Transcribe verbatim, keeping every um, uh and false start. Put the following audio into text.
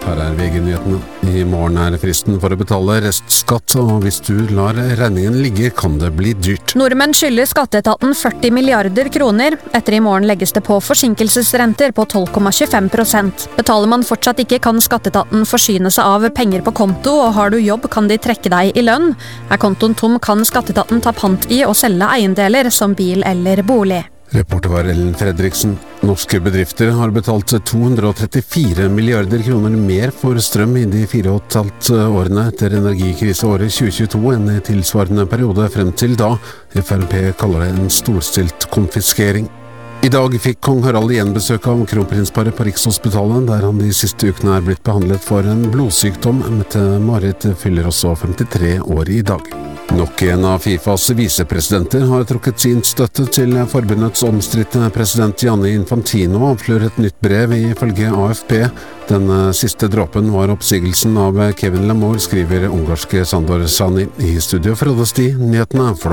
Her er V G-nyhetene. I morgen er fristen for å betale restskatt, og hvis du lar regningen ligge, kan det bli dyrt. Nordmenn skylder skatteetaten førti milliarder kroner. Etter i morgen legges det på forsinkelsesrenter på tolv komma tjuefem prosent. Betaler man fortsatt ikke, kan skatteetaten forsyne seg av penger på konto, og har du jobb, kan de trekke deg i lønn. Er kontoen tom, kan skatteetaten ta pant i og selge eiendeler som bil eller bolig. Reporter var Ellen Fredriksen. Norske bedrifter har betalt to hundre og trettifire milliarder kroner mer for strøm i de fire og et halvt årene etter energikriseåret tjue tjueto enn i tilsvarende periode frem til da. F R P kaller det en storstilt konfiskering. I dag fikk kong Harald igjen besøk av kronprinsparet på Rikshospitalet, der han de siste ukene er blitt behandlet for en blodsykdom. Mette-Marit fyller også femtitre år i dag. Nok en av FIFAs visepresidenter har trukket sin støtte til forbundets omstridte president Gianni Infantino, avslører et nytt brev ifølge A F P. Den siste dråpen var oppsigelsen av Kevin Lamour, skriver ungarske Sandor Sani. I studio Frode Sti, nyhetene.